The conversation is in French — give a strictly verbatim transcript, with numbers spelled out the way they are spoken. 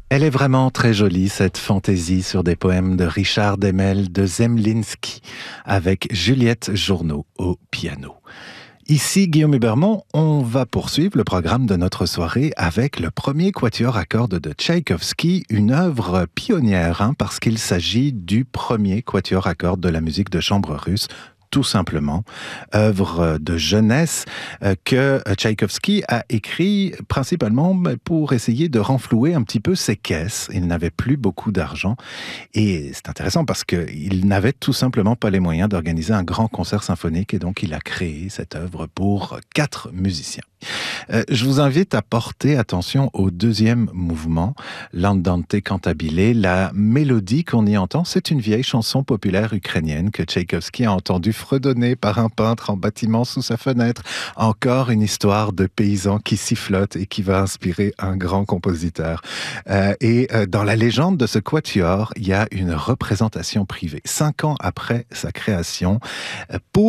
Elle est vraiment très jolie, cette fantaisie sur des poèmes de Richard Demel de Zemlinsky, avec Juliette Journeau au piano. Ici, Guillaume Hubermont, on va poursuivre le programme de notre soirée avec le premier quatuor à cordes de Tchaïkovski, une œuvre pionnière, hein, parce qu'il s'agit du premier quatuor à cordes de la musique de chambre russe, tout simplement, œuvre de jeunesse euh, que Tchaïkovski a écrit principalement pour essayer de renflouer un petit peu ses caisses. Il n'avait plus beaucoup d'argent et c'est intéressant parce qu'il n'avait tout simplement pas les moyens d'organiser un grand concert symphonique et donc il a créé cette œuvre pour quatre musiciens. Euh, je vous invite à porter attention au deuxième mouvement, l'Andante cantabile. La mélodie qu'on y entend, c'est une vieille chanson populaire ukrainienne que Tchaïkovski a entendue fredonner par un peintre en bâtiment sous sa fenêtre. Encore une histoire de paysans qui sifflotent et qui va inspirer un grand compositeur. Euh, et euh, dans la légende de ce quatuor, il y a une représentation privée, cinq ans après sa création, euh, pour